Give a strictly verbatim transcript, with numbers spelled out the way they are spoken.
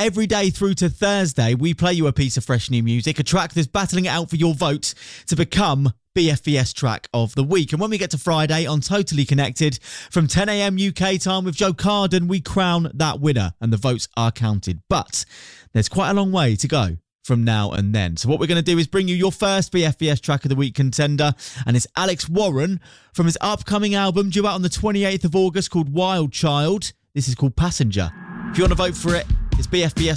every day through to Thursday, we play you a piece of fresh new music, a track that's battling it out for your vote to become B F B S track of the week. And when we get to Friday on Totally Connected, from ten a m U K time with Joe Carden, we crown that winner and the votes are counted. But there's quite a long way to go from now and then. So what we're going to do is bring you your first B F B S track of the week contender, and it's Alex Warren from his upcoming album due out on the twenty-eighth of August called Wild Child. This is called Passenger. If you want to vote for it, it's B F B S